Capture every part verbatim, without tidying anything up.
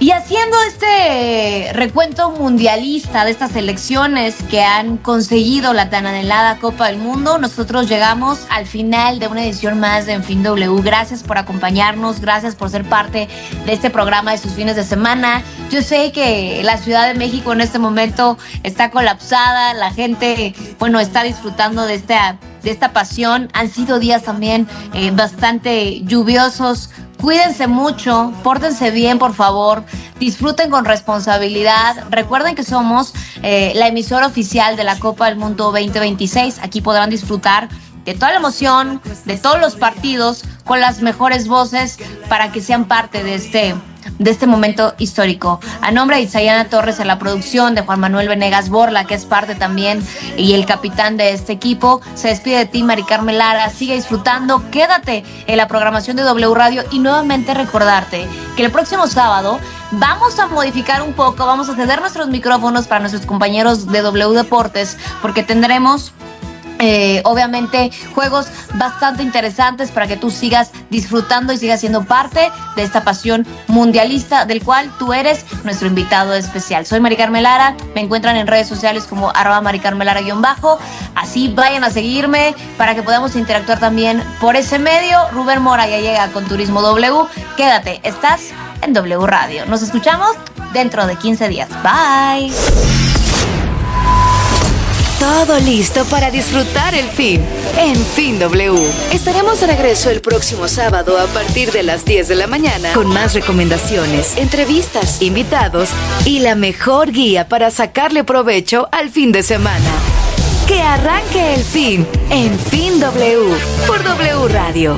Y haciendo este recuento mundialista de estas selecciones que han conseguido la tan anhelada Copa del Mundo, nosotros llegamos al final de una edición más de En Fin W. Gracias por acompañarnos, gracias por ser parte de este programa de sus fines de semana. Yo sé que la Ciudad de México en este momento está colapsada, la gente, bueno, está disfrutando de esta, de esta pasión. Han sido días también eh, bastante lluviosos. Cuídense mucho, pórtense bien, por favor, disfruten con responsabilidad. Recuerden que somos eh, la emisora oficial de la Copa del Mundo veinte veintiséis. Aquí podrán disfrutar de toda la emoción, de todos los partidos, con las mejores voces para que sean parte de este, de este momento histórico. A nombre de Itzayana Torres en la producción, de Juan Manuel Venegas Borla, que es parte también y el capitán de este equipo, se despide de ti, Mari Carmen Lara. Sigue disfrutando, quédate en la programación de W Radio y nuevamente recordarte que el próximo sábado vamos a modificar un poco, vamos a ceder nuestros micrófonos para nuestros compañeros de W Deportes, porque tendremos Eh, obviamente juegos bastante interesantes para que tú sigas disfrutando y sigas siendo parte de esta pasión mundialista del cual tú eres nuestro invitado especial. Soy Mari Carmen Lara, me encuentran en redes sociales como arroba Mari Carmen Lara guión bajo, así vayan a seguirme para que podamos interactuar también por ese medio. Rubén Mora ya llega con Turismo W, quédate, estás en W Radio. Nos escuchamos dentro de quince días. Bye. Todo listo para disfrutar el fin. En Fin W. Estaremos de regreso el próximo sábado a partir de las diez de la mañana con más recomendaciones, entrevistas, invitados y la mejor guía para sacarle provecho al fin de semana. Que arranque el fin en Fin W por W Radio.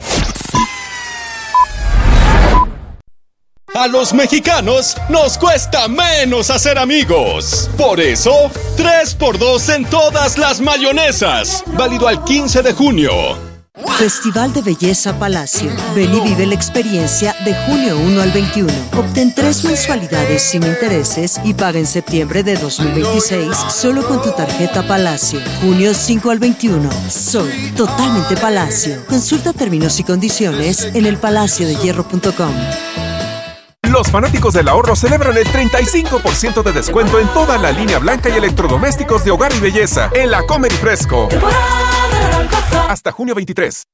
A los mexicanos nos cuesta menos hacer amigos. Por eso, tres por dos en todas las mayonesas. Válido al quince de junio. Festival de Belleza Palacio. Ven y vive la experiencia de junio uno al veintiuno. Obtén tres mensualidades sin intereses y paga en septiembre de dos mil veintiséis solo con tu tarjeta Palacio. Junio cinco al veintiuno. Soy totalmente Palacio. Consulta términos y condiciones en el palacio de hierro punto com. Los fanáticos del ahorro celebran el treinta y cinco por ciento de descuento en toda la línea blanca y electrodomésticos de hogar y belleza en la Comer y Fresco. Hasta junio veintitrés.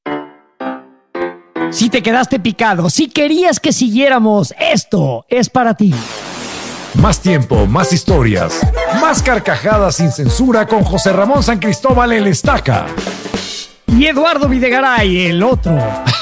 Si te quedaste picado, si querías que siguiéramos, esto es para ti. Más tiempo, más historias, más carcajadas sin censura con José Ramón San Cristóbal el Estaca. Y Eduardo Videgaray, el otro.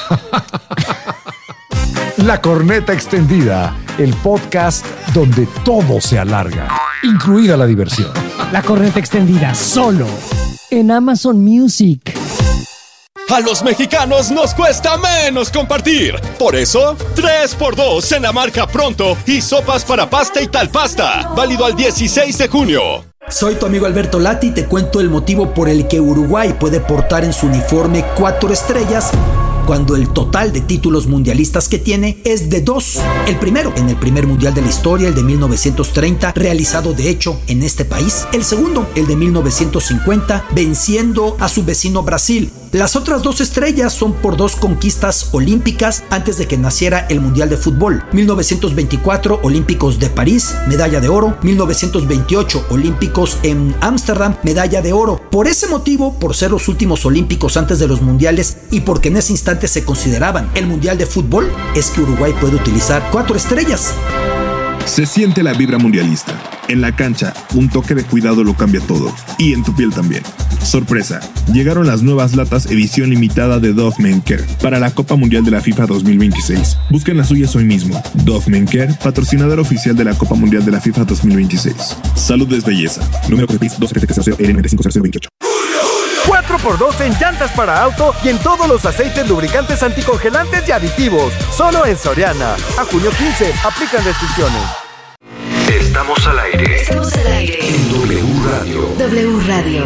La Corneta Extendida, el podcast donde todo se alarga, incluida la diversión. La Corneta Extendida, solo en Amazon Music. A los mexicanos nos cuesta menos compartir. Por eso, tres por dos en la marca Pronto y sopas para pasta y tal pasta. Válido al dieciséis de junio. Soy tu amigo Alberto Lati y te cuento el motivo por el que Uruguay puede portar en su uniforme cuatro estrellas cuando el total de títulos mundialistas que tiene es de dos. El primero, en el primer mundial de la historia, el de mil novecientos treinta, realizado de hecho en este país. El segundo, el de mil novecientos cincuenta, venciendo a su vecino Brasil. Las otras dos estrellas son por dos conquistas olímpicas antes de que naciera el Mundial de Fútbol. mil novecientos veinticuatro, Olímpicos de París, medalla de oro. mil novecientos veintiocho, Olímpicos en Ámsterdam, medalla de oro. Por ese motivo, por ser los últimos olímpicos antes de los mundiales y porque en ese instante se consideraban el Mundial de Fútbol, es que Uruguay puede utilizar cuatro estrellas. Se siente la vibra mundialista. En la cancha, un toque de cuidado lo cambia todo. Y en tu piel también. Sorpresa, llegaron las nuevas latas edición limitada de Dove Men Care para la Copa Mundial de la FIFA dos mil veintiséis. Busquen las suyas hoy mismo. Dove Men Care, patrocinador oficial de la Copa Mundial de la FIFA dos mil veintiséis. Salud es belleza. Número de P I S dos F T cero cero L nueve cinco cero cero veintiocho. cuatro por dos en llantas para auto y en todos los aceites lubricantes anticongelantes y aditivos. Solo en Soriana. A junio quince, aplican restricciones. Estamos al aire. Estamos al aire. En W Radio. W Radio.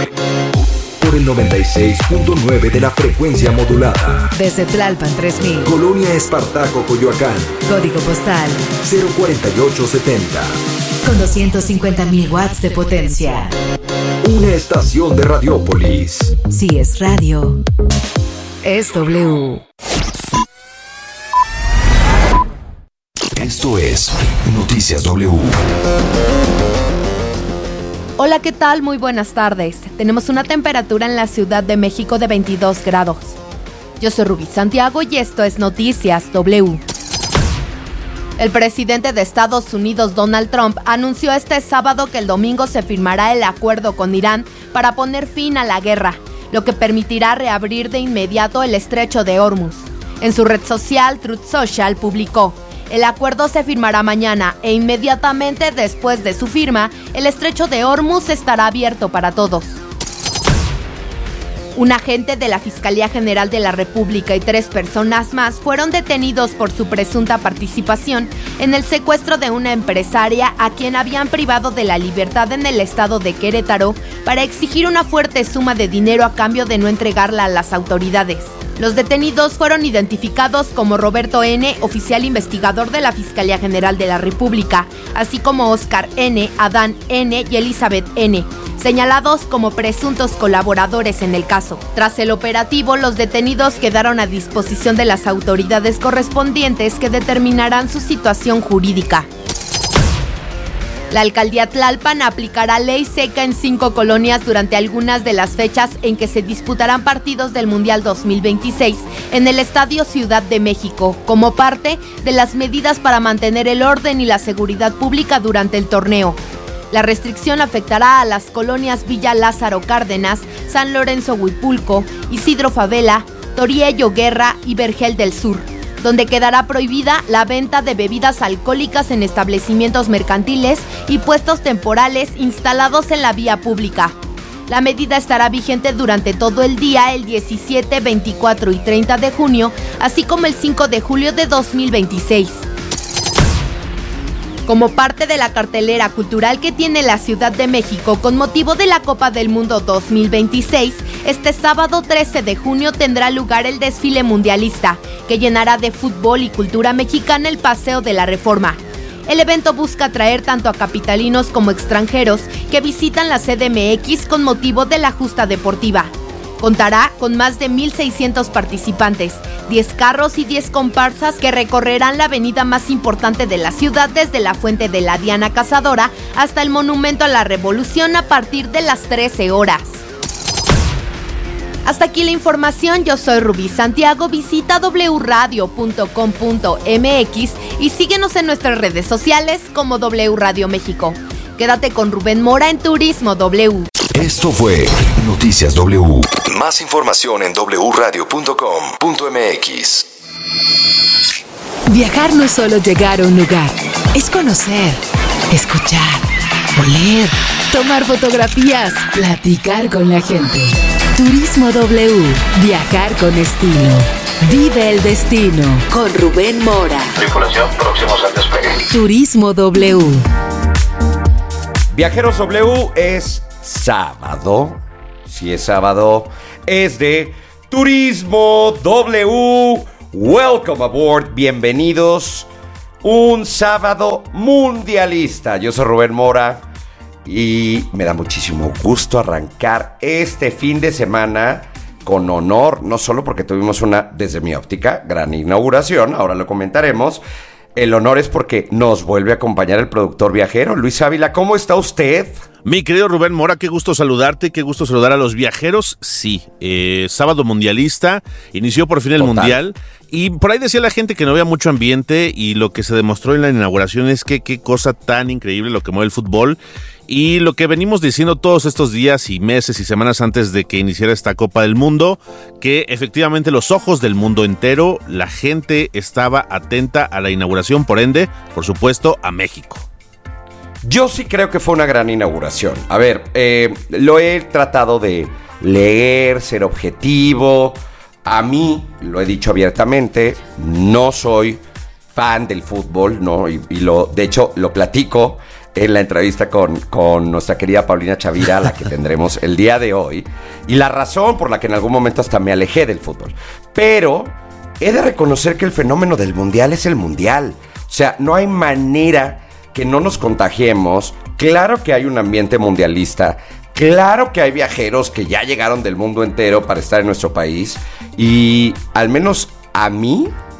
Por el noventa y seis punto nueve de la frecuencia modulada. Desde Tlalpan tres mil. Colonia Espartaco, Coyoacán. Código postal cero cuarenta y ocho setenta. Con doscientos cincuenta mil watts de potencia. Una estación de Radiópolis. Si es radio, es W. Esto es Noticias W. Hola, ¿qué tal? Muy buenas tardes. Tenemos una temperatura en la Ciudad de México de veintidós grados. Yo soy Rubí Santiago y esto es Noticias W. El presidente de Estados Unidos, Donald Trump, anunció este sábado que el domingo se firmará el acuerdo con Irán para poner fin a la guerra, lo que permitirá reabrir de inmediato el estrecho de Hormuz. En su red social, Truth Social, publicó: el acuerdo se firmará mañana e inmediatamente después de su firma, el estrecho de Hormuz estará abierto para todos. Un agente de la Fiscalía General de la República y tres personas más fueron detenidos por su presunta participación en el secuestro de una empresaria a quien habían privado de la libertad en el estado de Querétaro para exigir una fuerte suma de dinero a cambio de no entregarla a las autoridades. Los detenidos fueron identificados como Roberto N., oficial investigador de la Fiscalía General de la República, así como Oscar N., Adán N. y Elizabeth N., señalados como presuntos colaboradores en el caso. Tras el operativo, los detenidos quedaron a disposición de las autoridades correspondientes que determinarán su situación jurídica. La alcaldía Tlalpan aplicará ley seca en cinco colonias durante algunas de las fechas en que se disputarán partidos del Mundial dos mil veintiséis en el Estadio Ciudad de México, como parte de las medidas para mantener el orden y la seguridad pública durante el torneo. La restricción afectará a las colonias Villa Lázaro Cárdenas, San Lorenzo Huipulco, Isidro Favela, Toriello Guerra y Vergel del Sur, donde quedará prohibida la venta de bebidas alcohólicas en establecimientos mercantiles y puestos temporales instalados en la vía pública. La medida estará vigente durante todo el día el diecisiete, veinticuatro y treinta de junio, así como el cinco de julio de dos mil veintiséis. Como parte de la cartelera cultural que tiene la Ciudad de México con motivo de la Copa del Mundo dos mil veintiséis, este sábado trece de junio tendrá lugar el desfile mundialista, que llenará de fútbol y cultura mexicana el Paseo de la Reforma. El evento busca atraer tanto a capitalinos como extranjeros que visitan la C D M X con motivo de la justa deportiva. Contará con más de mil seiscientos participantes, diez carros y diez comparsas que recorrerán la avenida más importante de la ciudad desde la Fuente de la Diana Cazadora hasta el Monumento a la Revolución a partir de las trece horas. Hasta aquí la información, yo soy Rubí Santiago, visita doble u radio punto com punto m x y síguenos en nuestras redes sociales como W Radio México. Quédate con Rubén Mora en Turismo W. Esto fue Noticias W. Más información en doble u radio punto com punto m x. Viajar no es solo llegar a un lugar, es conocer, escuchar, oler, tomar fotografías, platicar con la gente. Turismo W. Viajar con estilo. Vive el destino con Rubén Mora. Tripulación, próximos al despegue. Turismo W. Viajeros W, es sábado. Si es sábado, es de Turismo W. Welcome aboard, bienvenidos. Un sábado mundialista. Yo soy Rubén Mora y me da muchísimo gusto arrancar este fin de semana con honor, no solo porque tuvimos una, desde mi óptica, gran inauguración, ahora lo comentaremos. El honor es porque nos vuelve a acompañar el productor viajero, Luis Ávila. ¿Cómo está usted? Mi querido Rubén Mora, qué gusto saludarte, qué gusto saludar a los viajeros. Sí, eh, sábado mundialista, inició por fin el Total. Mundial. Y por ahí decía la gente que no había mucho ambiente y lo que se demostró en la inauguración es que qué cosa tan increíble lo que mueve el fútbol. Y lo que venimos diciendo todos estos días y meses y semanas antes de que iniciara esta Copa del Mundo, que efectivamente los ojos del mundo entero, la gente estaba atenta a la inauguración, por ende, por supuesto, a México. Yo sí creo que fue una gran inauguración. A ver, eh, lo he tratado de leer, ser objetivo. A mí, lo he dicho abiertamente, no soy fan del fútbol, ¿no? Y, y lo, de hecho, lo platico en la entrevista con, con nuestra querida Paulina Chavira, la que tendremos el día de hoy, y la razón por la que en algún momento hasta me alejé del fútbol. Pero he de reconocer que el fenómeno del mundial es el mundial. O sea, no hay manera que no nos contagiemos. Claro que hay un ambiente mundialista, claro que hay viajeros que ya llegaron del mundo entero para estar en nuestro país, y al menos a mí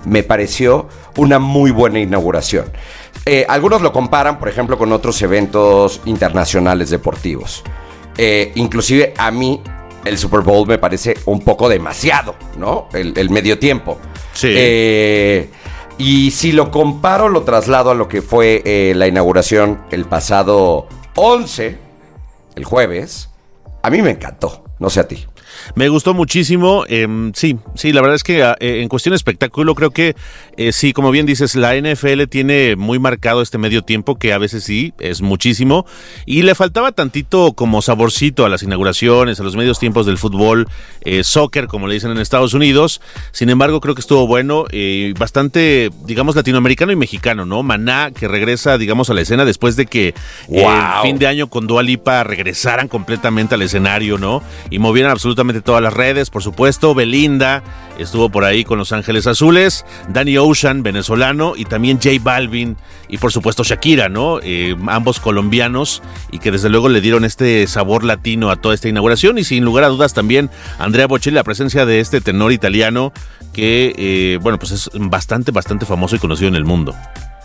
me pareció una muy buena inauguración. Eh, algunos lo comparan, por ejemplo, con otros eventos internacionales deportivos. Eh, inclusive a mí el Super Bowl me parece un poco demasiado, ¿no? El, el medio tiempo. Sí. Eh, y si lo comparo, lo traslado a lo que fue eh, la inauguración el pasado once, el jueves, a mí me encantó, no sé a ti. Me gustó muchísimo, eh, sí, sí, la verdad es que eh, en cuestión de espectáculo creo que eh, sí, como bien dices, la N F L tiene muy marcado este medio tiempo, que a veces sí, es muchísimo, y le faltaba tantito como saborcito a las inauguraciones, a los medios tiempos del fútbol, eh, soccer, como le dicen en Estados Unidos. Sin embargo, creo que estuvo bueno, eh, bastante, digamos, latinoamericano y mexicano, ¿no? Maná, que regresa, digamos, a la escena después de que wow. eh, fin de año con Dua Lipa regresaran completamente al escenario, ¿no? Y movieran absolutamente todas las redes, por supuesto. Belinda estuvo por ahí con Los Ángeles Azules, Danny Ocean, venezolano, y también J Balvin, y por supuesto Shakira, ¿no? Eh, ambos colombianos, y que desde luego le dieron este sabor latino a toda esta inauguración, y sin lugar a dudas también Andrea Bocelli, la presencia de este tenor italiano que, eh, bueno, pues es bastante, bastante famoso y conocido en el mundo.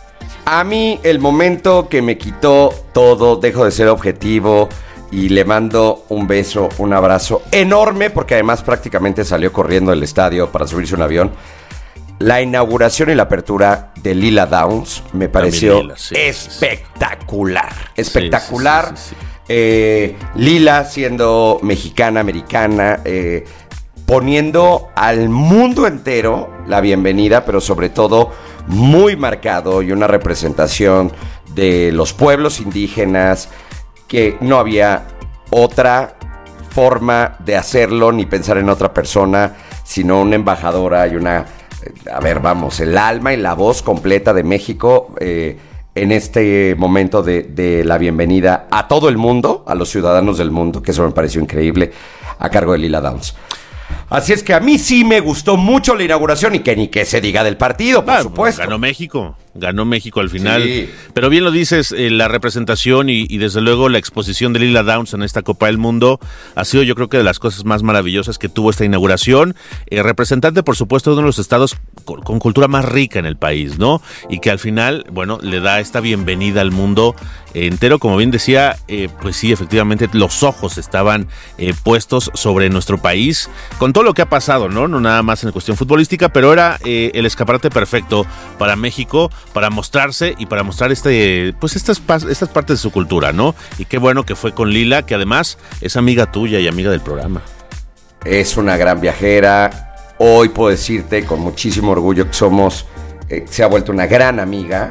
A mí el momento que me quitó todo, dejo de ser objetivo y le mando un beso, un abrazo enorme, porque además prácticamente salió corriendo del estadio para subirse a un avión. La inauguración y la apertura de Lila Downs me pareció Lila, sí, espectacular, sí, sí. espectacular. Sí, sí, sí, sí. Eh, Lila siendo mexicana, americana, eh, poniendo al mundo entero la bienvenida, pero sobre todo muy marcado, y una representación de los pueblos indígenas, que no había otra forma de hacerlo ni pensar en otra persona, sino una embajadora y una, a ver, vamos, el alma y la voz completa de México eh, en este momento de, de la bienvenida a todo el mundo, a los ciudadanos del mundo, que eso me pareció increíble, a cargo de Lila Downs. Así es que a mí sí me gustó mucho la inauguración, y que ni que se diga del partido, por ah, supuesto. Ganó México, ganó México al final. Sí. Pero bien lo dices, eh, la representación y, y desde luego la exposición de Lila Downs en esta Copa del Mundo ha sido, yo creo, que de las cosas más maravillosas que tuvo esta inauguración. Eh, representante, por supuesto, de uno de los estados con, con cultura más rica en el país, ¿no? Y que al final, bueno, le da esta bienvenida al mundo entero. Como bien decía, eh, pues sí, efectivamente, los ojos estaban eh, puestos sobre nuestro país, con todo lo que ha pasado, ¿no? No nada más en cuestión futbolística, pero era eh, el escaparate perfecto para México, para mostrarse y para mostrar este, pues estas, estas partes de su cultura, ¿no? Y qué bueno que fue con Lila, que además es amiga tuya y amiga del programa. Es una gran viajera. Hoy puedo decirte con muchísimo orgullo que somos, eh, se ha vuelto una gran amiga.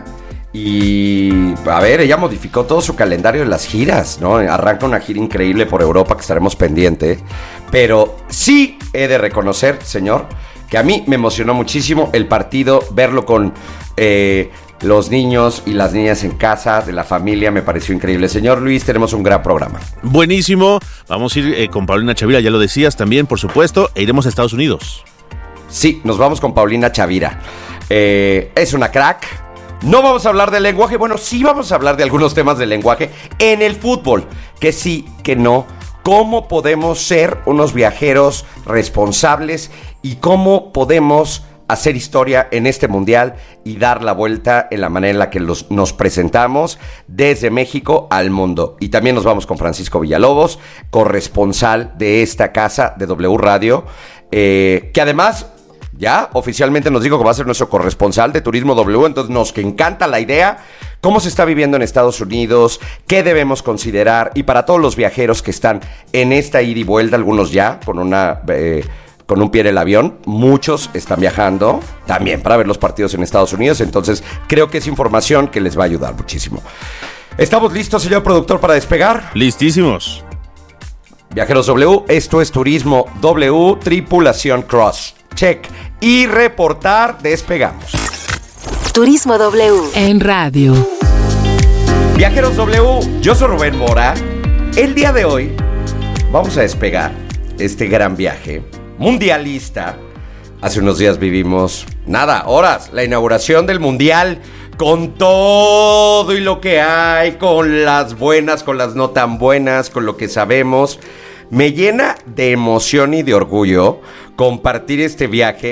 Y, a ver, ella modificó todo su calendario de las giras, ¿no? Arranca una gira increíble por Europa que estaremos pendientes. Pero sí he de reconocer, señor, que a mí me emocionó muchísimo el partido, verlo con eh, los niños y las niñas en casa, de la familia, me pareció increíble. Señor Luis, tenemos un gran programa. Buenísimo, vamos a ir eh, con Paulina Chavira, ya lo decías también, por supuesto, e iremos a Estados Unidos. Sí, nos vamos con Paulina Chavira. Eh, es una crack. No vamos a hablar del lenguaje, bueno, sí vamos a hablar de algunos temas del lenguaje en el fútbol, que sí, que no. ¿Cómo podemos ser unos viajeros responsables y cómo podemos hacer historia en este mundial y dar la vuelta en la manera en la que los, nos presentamos desde México al mundo? Y también nos vamos con Francisco Villalobos, corresponsal de esta casa de W Radio, eh, que además ya oficialmente nos dijo que va a ser nuestro corresponsal de Turismo W, entonces nos que encanta la idea. ¿Cómo se está viviendo en Estados Unidos? ¿Qué debemos considerar? Y para todos los viajeros que están en esta ida y vuelta, algunos ya con una eh, con un pie en el avión, muchos están viajando también para ver los partidos en Estados Unidos, entonces creo que es información que les va a ayudar muchísimo. ¿Estamos listos, señor productor, para despegar? Listísimos. Viajeros W, esto es Turismo W, tripulación Cross. Check. Y reportar, despegamos. Turismo W en radio. Viajeros W, yo soy Rubén Mora. El día de hoy vamos a despegar este gran viaje mundialista. Hace unos días vivimos, nada, horas, la inauguración del Mundial, con todo y lo que hay, con las buenas, con las no tan buenas, con lo que sabemos. Me llena de emoción y de orgullo compartir este viaje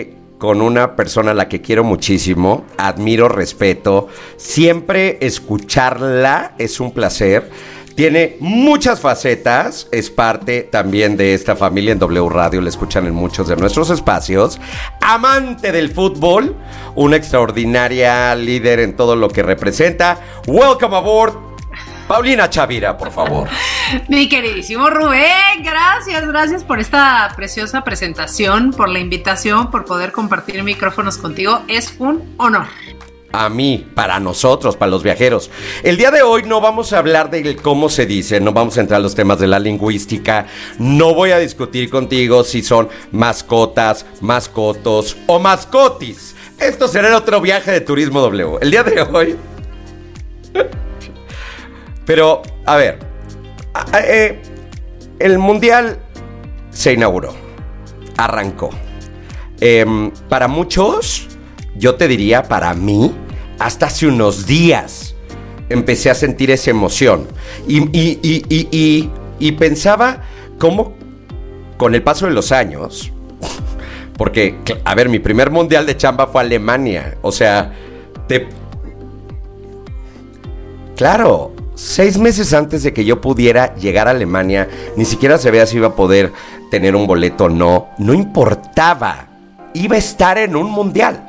con una persona a la que quiero muchísimo, admiro, respeto. Siempre escucharla es un placer. Tiene muchas facetas, es parte también de esta familia en W Radio, la escuchan en muchos de nuestros espacios. Amante del fútbol, una extraordinaria líder en todo lo que representa. Welcome aboard, Paulina Chavira, por favor. Mi queridísimo Rubén, gracias, gracias por esta preciosa presentación, por la invitación, por poder compartir micrófonos contigo. Es un honor. A mí, para nosotros, para los viajeros. El día de hoy no vamos a hablar de cómo se dice, no vamos a entrar a los temas de la lingüística, no voy a discutir contigo si son mascotas, mascotos o mascotis. Esto será el otro viaje de Turismo W. El día de hoy... Pero, a ver, eh, el Mundial se inauguró, arrancó. Eh, para muchos, yo te diría, para mí, hasta hace unos días empecé a sentir esa emoción. Y, y, y, y, y, y pensaba cómo, con el paso de los años, porque, a ver, mi primer Mundial de chamba fue Alemania. O sea, te... Claro... Seis meses antes de que yo pudiera llegar a Alemania, ni siquiera sabía si iba a poder tener un boleto o no. No importaba. Iba a estar en un mundial.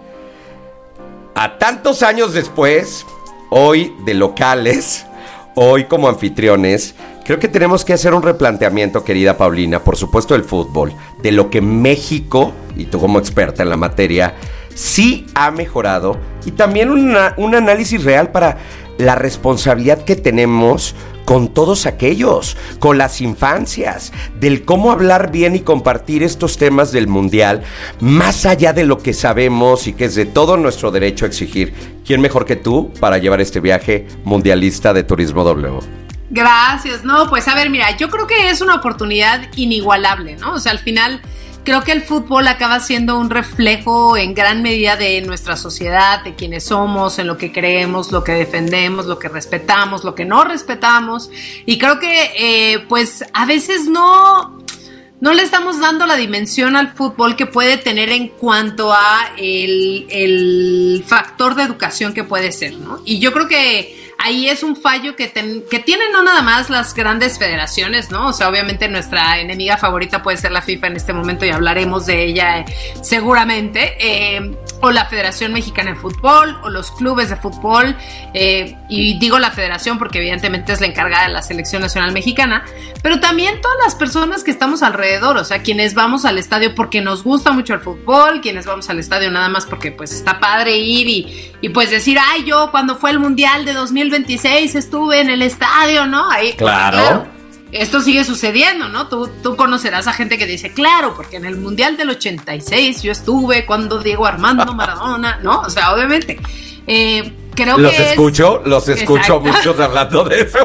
A tantos años después, hoy de locales, hoy como anfitriones, creo que tenemos que hacer un replanteamiento, querida Paulina, por supuesto del fútbol, de lo que México, y tú como experta en la materia, sí ha mejorado, y también una, un análisis real para la responsabilidad que tenemos con todos aquellos, con las infancias, del cómo hablar bien y compartir estos temas del Mundial, más allá de lo que sabemos y que es de todo nuestro derecho a exigir. ¿Quién mejor que tú para llevar este viaje mundialista de Turismo W? Gracias, no, pues a ver, mira, yo creo que es una oportunidad inigualable, ¿no? O sea, al final... Creo que el fútbol acaba siendo un reflejo en gran medida de nuestra sociedad, de quiénes somos, en lo que creemos, lo que defendemos, lo que respetamos, lo que no respetamos. Y creo que eh, pues a veces no, no le estamos dando la dimensión al fútbol que puede tener en cuanto a el, el factor de educación que puede ser, ¿no? Y yo creo que ahí es un fallo que, ten, que tienen no nada más las grandes federaciones, ¿no? O sea, obviamente nuestra enemiga favorita puede ser la FIFA en este momento y hablaremos de ella eh, seguramente, eh, o la Federación Mexicana de Fútbol, o los clubes de fútbol, eh, y digo la federación porque evidentemente es la encargada de la Selección Nacional Mexicana, pero también todas las personas que estamos alrededor, o sea, quienes vamos al estadio porque nos gusta mucho el fútbol, quienes vamos al estadio nada más porque pues está padre ir y, y pues decir, ay, yo cuando fue el Mundial de dos mil veintiséis estuve en el estadio, ¿no? Ahí, claro. claro. Esto sigue sucediendo, ¿no? Tú, tú conocerás a gente que dice, claro, porque en el Mundial del ochenta y seis yo estuve cuando Diego Armando Maradona, ¿no? O sea, obviamente. Eh, creo los que escucho, es... los escucho Exacto. muchos hablando de eso.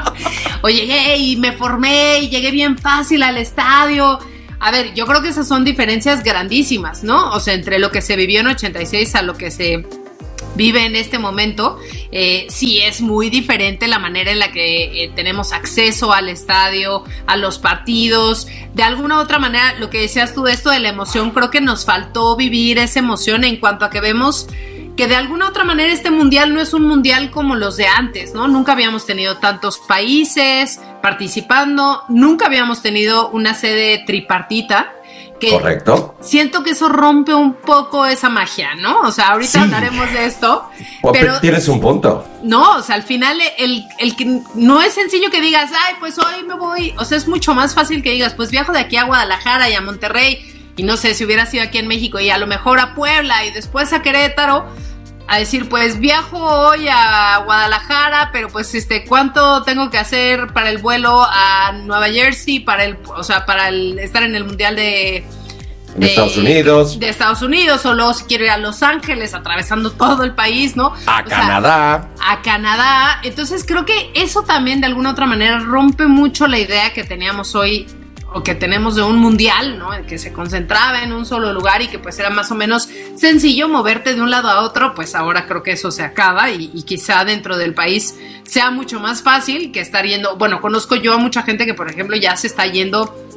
O llegué y me formé y llegué bien fácil al estadio. A ver, yo creo que esas son diferencias grandísimas, ¿no? O sea, entre lo que se vivió en ochenta y seis a lo que se vive en este momento, eh, sí es muy diferente la manera en la que eh, tenemos acceso al estadio, a los partidos. De alguna u otra manera, lo que decías tú de esto de la emoción, creo que nos faltó vivir esa emoción en cuanto a que vemos que de alguna u otra manera este mundial no es un mundial como los de antes, ¿no? Nunca habíamos tenido tantos países participando, nunca habíamos tenido una sede tripartita. Que correcto. Siento que eso rompe un poco esa magia, ¿no? O sea, ahorita sí hablaremos de esto. Pero tienes un punto. No, o sea, al final el, el que no es sencillo que digas, ay, pues hoy me voy. O sea, es mucho más fácil que digas, pues viajo de aquí a Guadalajara y a Monterrey. Y no sé, si hubiera sido aquí en México y a lo mejor a Puebla y después a Querétaro, a decir, pues viajo hoy a Guadalajara, pero pues este, ¿cuánto tengo que hacer para el vuelo a Nueva Jersey, para el, o sea, para el, estar en el Mundial de, de, de Estados Unidos? De Estados Unidos, o luego si quiero ir a Los Ángeles, atravesando todo el país, ¿no? A o Canadá. Sea, a Canadá. Entonces creo que eso también de alguna otra manera rompe mucho la idea que teníamos hoy, o que tenemos de un mundial, ¿no? Que se concentraba en un solo lugar y que pues era más o menos sencillo moverte de un lado a otro. Pues ahora creo que eso se acaba y, y quizá dentro del país sea mucho más fácil que estar yendo. Bueno, conozco yo a mucha gente que por ejemplo ya se está yendo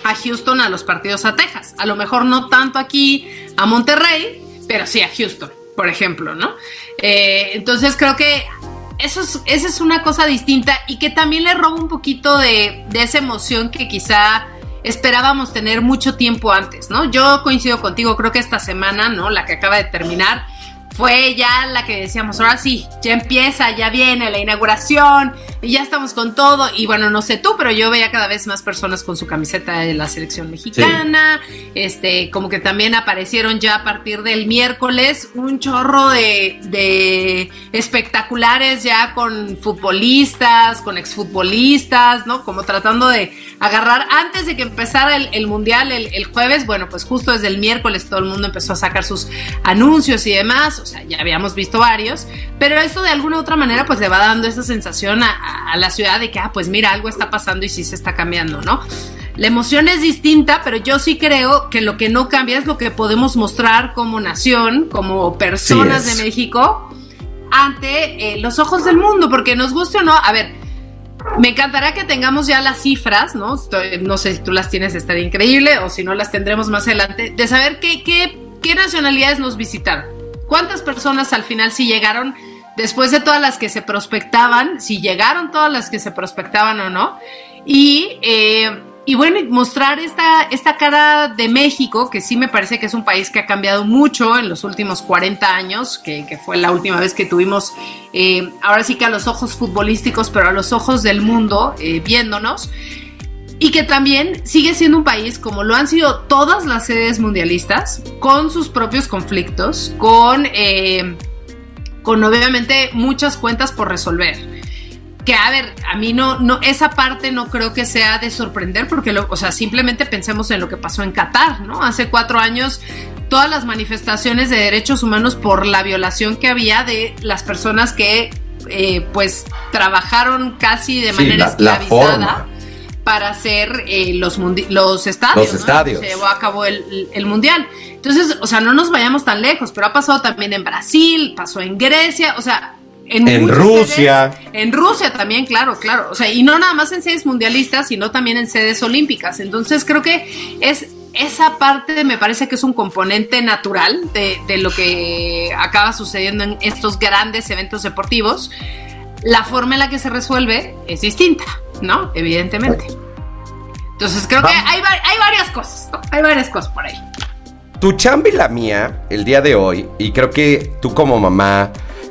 a Houston a los partidos a Texas. A lo mejor no tanto aquí a Monterrey, pero sí a Houston, por ejemplo, ¿no? Eh, entonces creo que eso es, esa es una cosa distinta y que también le roba un poquito de, de esa emoción que quizá esperábamos tener mucho tiempo antes, ¿no? Yo coincido contigo, creo que esta semana, ¿no? La que acaba de terminar fue ya la que decíamos, ahora sí, ya empieza, ya viene la inauguración y ya estamos con todo. Y bueno, no sé tú, pero yo veía cada vez más personas con su camiseta de la selección mexicana. Sí. Este, como que también aparecieron ya a partir del miércoles un chorro de, de espectaculares ya con futbolistas, con exfutbolistas, ¿no? Como tratando de agarrar antes de que empezara el, el mundial el, el jueves. Bueno, pues justo desde el miércoles todo el mundo empezó a sacar sus anuncios y demás. O sea, ya habíamos visto varios, pero esto de alguna u otra manera pues le va dando esa sensación a, a la ciudad de que, ah, pues mira, algo está pasando y sí se está cambiando, ¿no? La emoción es distinta, pero yo sí creo que lo que no cambia es lo que podemos mostrar como nación, como personas de México, ante eh, los ojos del mundo, porque nos guste o no, a ver, me encantará que tengamos ya las cifras, ¿no? Estoy, no sé si tú las tienes, estaría increíble, o si no las tendremos más adelante, de saber qué, qué, qué nacionalidades nos visitaron. ¿Cuántas personas al final sí llegaron, después de todas las que se prospectaban, si llegaron todas las que se prospectaban o no? Y, eh, y bueno, mostrar esta, esta cara de México, que sí me parece que es un país que ha cambiado mucho en los últimos cuarenta años, que, que fue la última vez que tuvimos, eh, ahora sí que a los ojos futbolísticos, pero a los ojos del mundo, eh, viéndonos. Y que también sigue siendo un país, como lo han sido todas las sedes mundialistas, con sus propios conflictos, con, eh, con obviamente muchas cuentas por resolver. Que a ver, a mí no, no, esa parte no creo que sea de sorprender, porque lo, o sea, simplemente pensemos en lo que pasó en Qatar, ¿no? Hace cuatro años, todas las manifestaciones de derechos humanos por la violación que había de las personas que, eh, pues, trabajaron casi de manera sí, la, esclavizada. La para hacer eh, los, mundi- los estadios, los estadios. ¿no? Se llevó a cabo el, el, el mundial. Entonces, o sea, no nos vayamos tan lejos, pero ha pasado también en Brasil, pasó en Grecia, o sea, en, en Rusia. Sedes, en Rusia también, claro, claro. O sea, y no nada más en sedes mundialistas, sino también en sedes olímpicas. Entonces, creo que es esa parte, me parece que es un componente natural de, de lo que acaba sucediendo en estos grandes eventos deportivos. La forma en la que se resuelve es distinta, ¿no? Evidentemente. Entonces creo que hay, hay varias cosas, ¿no? Hay varias cosas por ahí. Tu chamba y la mía, el día de hoy, y creo que tú como mamá,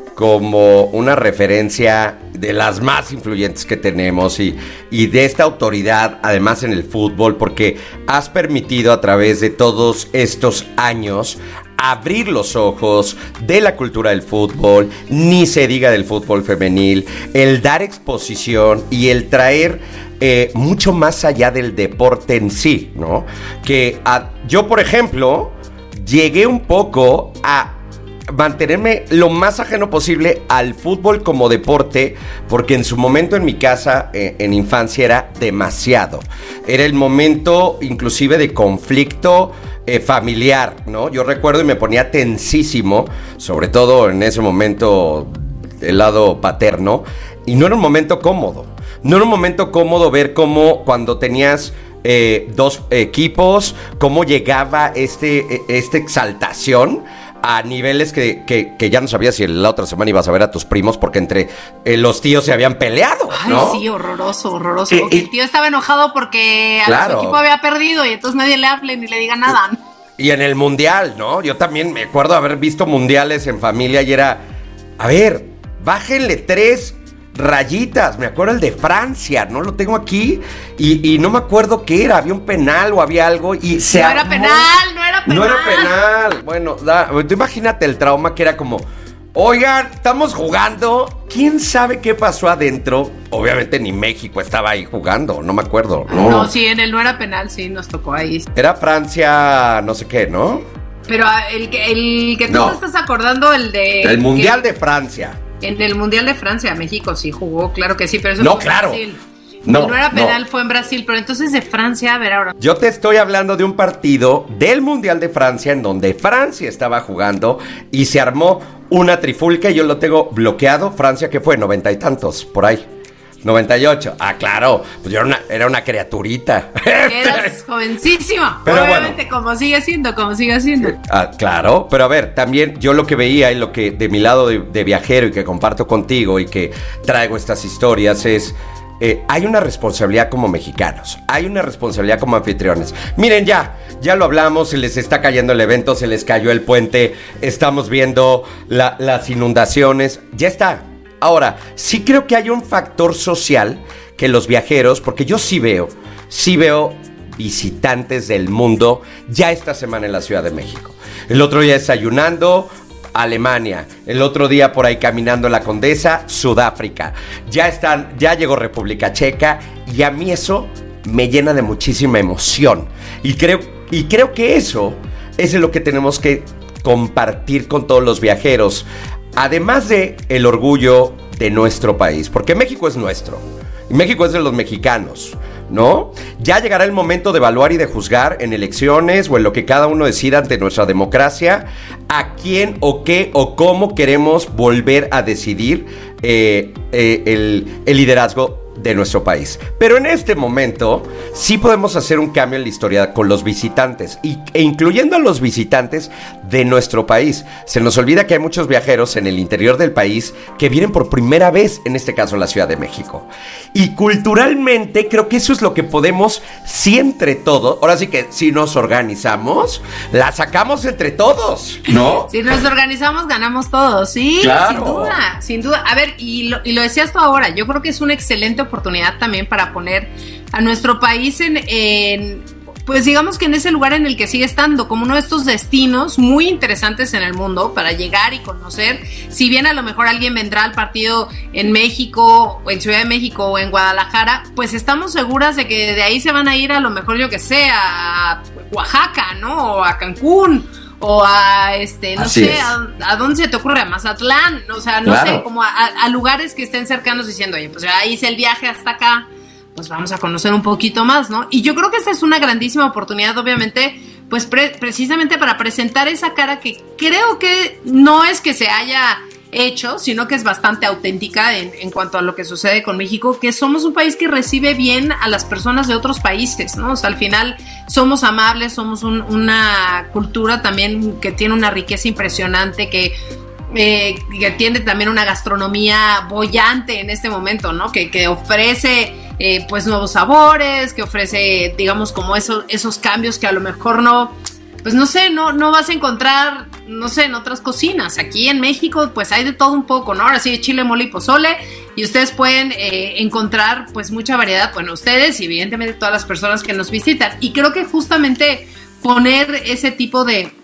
como una referencia de las más influyentes que tenemos y, y de esta autoridad, además en el fútbol, porque has permitido a través de todos estos años abrir los ojos de la cultura del fútbol, ni se diga del fútbol femenil, el dar exposición y el traer eh, mucho más allá del deporte en sí, ¿no? Que a, yo, por ejemplo, llegué un poco a mantenerme lo más ajeno posible al fútbol como deporte, porque en su momento en mi casa, eh, en infancia, era demasiado. Era el momento inclusive de conflicto eh, familiar, ¿no? Yo recuerdo y me ponía tensísimo, sobre todo en ese momento del lado paterno, y no era un momento cómodo. No era un momento cómodo ver cómo cuando tenías eh, dos equipos, cómo llegaba este, esta exaltación a niveles que, que, que ya no sabías si la otra semana ibas a ver a tus primos porque entre eh, los tíos se habían peleado, ¿no? Ay, sí, horroroso, horroroso. Eh, porque eh, el tío estaba enojado porque a claro. su equipo había perdido y entonces nadie le hable ni le diga nada. Y en el mundial, ¿no? Yo también me acuerdo haber visto mundiales en familia y era, a ver, bájenle tres rayitas. Me acuerdo el de Francia, no lo tengo aquí y, y no me acuerdo qué era, había un penal o había algo y se No armó. era penal, no era penal. No era penal. Bueno, da, tú imagínate el trauma que era como, oigan, estamos jugando, ¿quién sabe qué pasó adentro? Obviamente ni México estaba ahí jugando, no me acuerdo. No, no sí, en el no era penal, sí, nos tocó ahí. Era Francia, no sé qué, ¿no? Pero el que, el que tú No. te estás acordando, el de... El Mundial que, de Francia. En el Mundial de Francia, México sí jugó, claro que sí, pero eso No, fue claro. en Brasil. No, no era penal, no. fue en Brasil, pero entonces de Francia, a ver ahora. Yo te estoy hablando de un partido del Mundial de Francia en donde Francia estaba jugando y se armó una trifulca y yo lo tengo bloqueado. Francia, ¿qué fue? Noventa y tantos, por ahí. noventa y ocho. Ah, claro. Pues yo era una, era una criaturita. Eras jovencísimo. Pero obviamente, bueno. como sigue siendo, como sigue siendo. Ah, claro. Pero a ver, también yo lo que veía y lo que de mi lado de, de viajero y que comparto contigo y que traigo estas historias es... Eh, hay una responsabilidad como mexicanos, hay una responsabilidad como anfitriones. Miren, ya, ya lo hablamos, se les está cayendo el evento, se les cayó el puente, estamos viendo la, las inundaciones, ya está. Ahora, sí creo que hay un factor social que los viajeros, porque yo sí veo, sí veo visitantes del mundo ya esta semana en la Ciudad de México. El otro día desayunando... Alemania, el otro día por ahí caminando en la Condesa, Sudáfrica, ya están, ya llegó República Checa y a mí eso me llena de muchísima emoción y creo, y creo que eso es lo que tenemos que compartir con todos los viajeros, además de el orgullo de nuestro país, porque México es nuestro, y México es de los mexicanos, ¿no? Ya llegará el momento de evaluar y de juzgar en elecciones o en lo que cada uno decida ante nuestra democracia a quién o qué o cómo queremos volver a decidir eh, eh, el, el liderazgo de nuestro país. Pero en este momento sí podemos hacer un cambio en la historia con los visitantes y, e incluyendo a los visitantes de nuestro país. Se nos olvida que hay muchos viajeros en el interior del país que vienen por primera vez, en este caso en la Ciudad de México. Y culturalmente creo que eso es lo que podemos, si entre todos, ahora sí que si nos organizamos, la sacamos entre todos, ¿no? Si nos organizamos, ganamos todos, sí, claro. Sin duda, sin duda. A ver, y lo, y lo decías tú ahora, yo creo que es una excelente oportunidad también para poner a nuestro país en, en, pues digamos que en ese lugar en el que sigue estando, como uno de estos destinos muy interesantes en el mundo para llegar y conocer. Si bien a lo mejor alguien vendrá al partido en México, o en Ciudad de México, o en Guadalajara, pues estamos seguras de que de ahí se van a ir a lo mejor, yo que sé, a Oaxaca, ¿no? O a Cancún, o a, este, no Así sé, a, a dónde se te ocurre, a Mazatlán, o sea, no claro. sé, como a, a lugares que estén cercanos diciendo, oye, pues ya hice el viaje hasta acá, pues vamos a conocer un poquito más, ¿no? Y yo creo que esta es una grandísima oportunidad, obviamente, pues pre- precisamente para presentar esa cara que creo que no es que se haya hecho, sino que es bastante auténtica en, en cuanto a lo que sucede con México, que somos un país que recibe bien a las personas de otros países, ¿no? O sea, al final somos amables, somos un, una cultura también que tiene una riqueza impresionante, que, eh, que tiene también una gastronomía boyante en este momento, ¿no? Que, que ofrece eh, pues nuevos sabores, que ofrece, digamos, como esos, esos cambios que a lo mejor no... Pues no sé, no, no vas a encontrar, no sé, en otras cocinas. Aquí en México, pues hay de todo un poco, ¿no? Ahora sí, chile, mole y pozole. Y ustedes pueden eh, encontrar, pues, mucha variedad. Bueno, ustedes y evidentemente todas las personas que nos visitan. Y creo que justamente poner ese tipo de,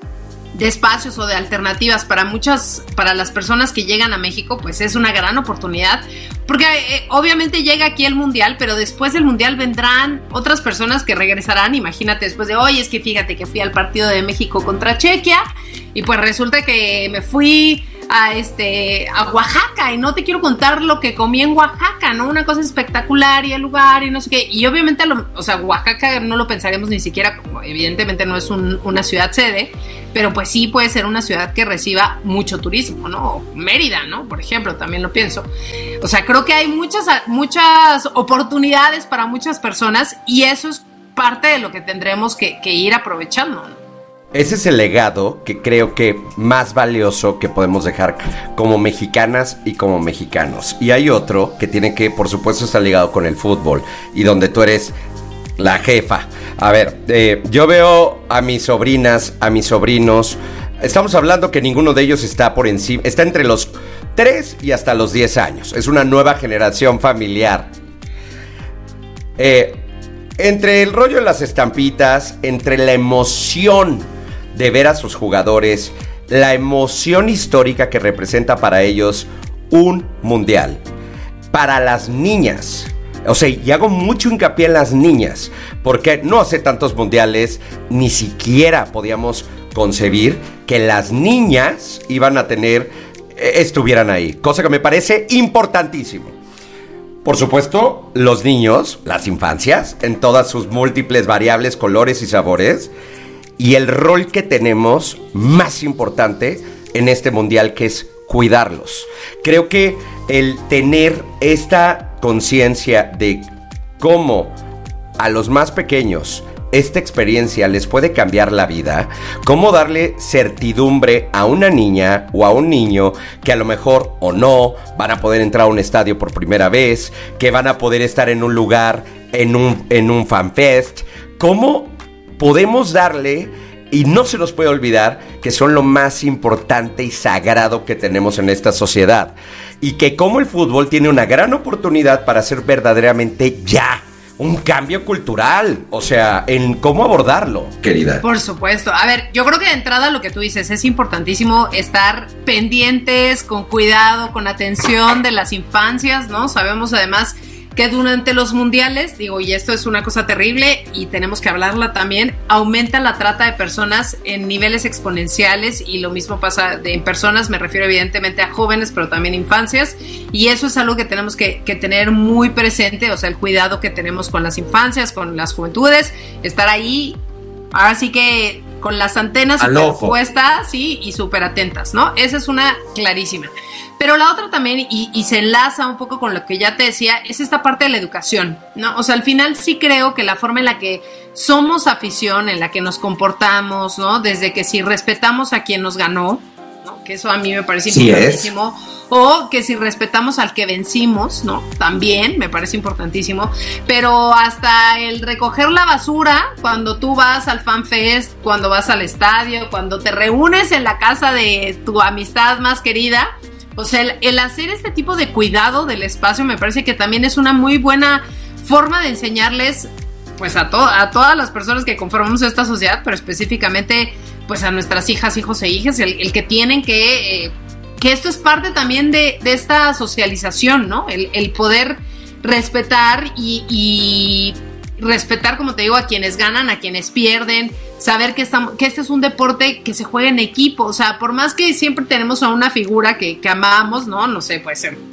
de espacios o de alternativas para muchas, para las personas que llegan a México, pues es una gran oportunidad. Porque eh, obviamente llega aquí el Mundial, pero después del Mundial vendrán otras personas que regresarán. Imagínate después de, oye, es que fíjate que fui al partido de México contra Chequia y pues resulta que me fui a este a Oaxaca y no te quiero contar lo que comí en Oaxaca, ¿no? Una cosa espectacular y el lugar y no sé qué. Y obviamente, lo, o sea, Oaxaca no lo pensaremos ni siquiera, evidentemente no es un, una ciudad sede, pero pues sí puede ser una ciudad que reciba mucho turismo, ¿no? Mérida, ¿no? Por ejemplo, también lo pienso. O sea, creo que hay muchas, muchas oportunidades para muchas personas y eso es parte de lo que tendremos que, que ir aprovechando, ¿no? Ese es el legado que creo que más valioso que podemos dejar como mexicanas y como mexicanos. Y hay otro que tiene que, por supuesto, estar ligado con el fútbol y donde tú eres la jefa. A ver, eh, yo veo a mis sobrinas, a mis sobrinos. Estamos hablando que ninguno de ellos está por encima, está entre los tres y hasta los diez años. Es una nueva generación familiar. Eh, entre el rollo de las estampitas, entre la emoción de ver a sus jugadores, la emoción histórica que representa para ellos un mundial. Para las niñas, o sea, y hago mucho hincapié en las niñas, porque no hace tantos mundiales ni siquiera podíamos concebir que las niñas iban a tener, eh, estuvieran ahí, cosa que me parece importantísimo. Por supuesto, los niños, las infancias, en todas sus múltiples variables, colores y sabores, y el rol que tenemos más importante en este mundial, que es cuidarlos. Creo que el tener esta conciencia de cómo a los más pequeños esta experiencia les puede cambiar la vida, cómo darle certidumbre a una niña o a un niño que a lo mejor o no van a poder entrar a un estadio por primera vez, que van a poder estar en un lugar, en un, en un fanfest, cómo podemos darle, y no se nos puede olvidar que son lo más importante y sagrado que tenemos en esta sociedad, y que como el fútbol tiene una gran oportunidad para ser verdaderamente ya un cambio cultural, o sea, en cómo abordarlo, querida. Por supuesto. A ver, yo creo que de entrada lo que tú dices es importantísimo estar pendientes, con cuidado, con atención de las infancias, ¿no? Sabemos además que durante los mundiales, digo, y esto es una cosa terrible y tenemos que hablarla también, aumenta la trata de personas en niveles exponenciales, y lo mismo pasa de, en personas, me refiero evidentemente a jóvenes, pero también infancias, y eso es algo que tenemos que, que tener muy presente, o sea, el cuidado que tenemos con las infancias, con las juventudes, estar ahí, ahora sí que con las antenas súper puestas, sí, y súper atentas, ¿no? Esa es una clarísima. Pero la otra también, y, y se enlaza un poco con lo que ya te decía, es esta parte de la educación, ¿no? O sea, al final sí creo que la forma en la que somos afición, en la que nos comportamos, ¿no? Desde que si respetamos a quien nos ganó, ¿no? Que eso a mí me parece sí importantísimo. Es. O que si respetamos al que vencimos, ¿no? También me parece importantísimo. Pero hasta el recoger la basura cuando tú vas al FanFest, cuando vas al estadio, cuando te reúnes en la casa de tu amistad más querida. O sea, el, el hacer este tipo de cuidado del espacio me parece que también es una muy buena forma de enseñarles, pues a, to- a todas las personas que conformamos esta sociedad, pero específicamente pues a nuestras hijas, hijos e hijas, el, el que tienen que, eh, que esto es parte también de, de esta socialización, ¿no? El, el poder respetar y, y respetar, como te digo, a quienes ganan, a quienes pierden, saber que, estamos, que este es un deporte que se juega en equipo, o sea, por más que siempre tenemos a una figura que, que amamos, ¿no? No sé, puede ser,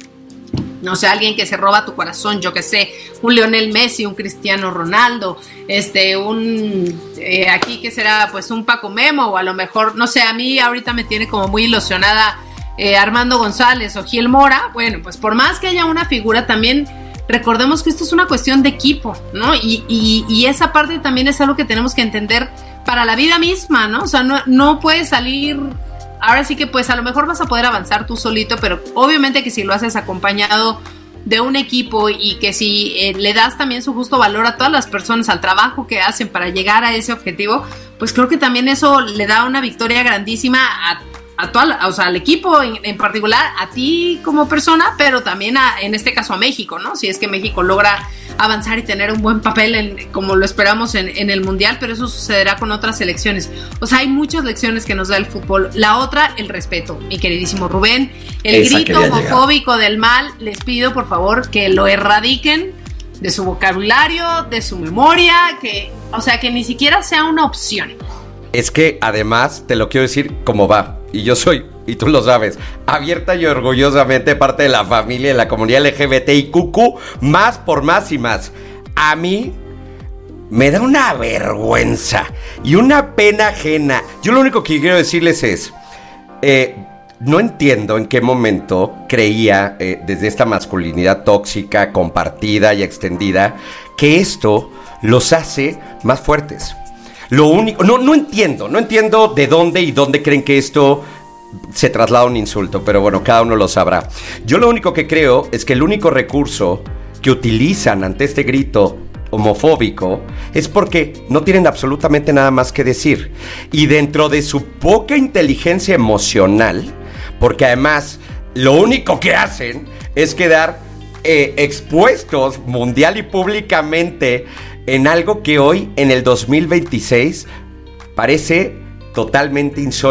no sé, alguien que se roba tu corazón, yo qué sé, un Lionel Messi, un Cristiano Ronaldo, este, un, eh, aquí que será, pues un Paco Memo, o a lo mejor, no sé, a mí ahorita me tiene como muy ilusionada eh, Armando González o Gil Mora. Bueno, pues por más que haya una figura, también recordemos que esto es una cuestión de equipo, ¿no? Y, y, y esa parte también es algo que tenemos que entender para la vida misma, ¿no? O sea, no, no puedes salir, ahora sí que pues a lo mejor vas a poder avanzar tú solito, pero obviamente que si lo haces acompañado de un equipo y que si eh, le das también su justo valor a todas las personas, al trabajo que hacen para llegar a ese objetivo, pues creo que también eso le da una victoria grandísima a a toda la, o sea, al equipo en, en particular, a ti como persona, pero también a, en este caso a México, ¿no? Si es que México logra avanzar y tener un buen papel en, como lo esperamos en, en el Mundial, pero eso sucederá con otras selecciones. O sea, hay muchas lecciones que nos da el fútbol. La otra, el respeto, mi queridísimo Rubén. El Esa grito homofóbico llegar. del mal, les pido por favor que lo erradiquen de su vocabulario, de su memoria, que, o sea, que ni siquiera sea una opción. Es que además, te lo quiero decir como va, y yo soy, y tú lo sabes, abierta y orgullosamente parte de la familia, de la comunidad L G B T I Q Q, más por más y más. A mí me da una vergüenza y una pena ajena. Yo lo único que quiero decirles es, eh, no entiendo en qué momento creía, eh, desde esta masculinidad tóxica, compartida y extendida, que esto los hace más fuertes. Lo único, no, no entiendo, no entiendo de dónde y dónde creen que esto se traslada a un insulto, pero bueno, cada uno lo sabrá. Yo lo único que creo es que el único recurso que utilizan ante este grito homofóbico es porque no tienen absolutamente nada más que decir. Y dentro de su poca inteligencia emocional, porque además lo único que hacen es quedar eh, expuestos mundial y públicamente en algo que hoy, en el dos mil veintiséis, parece totalmente insólito.